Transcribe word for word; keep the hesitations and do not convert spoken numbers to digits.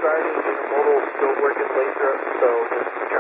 driving, doing a modal, still working laser, so just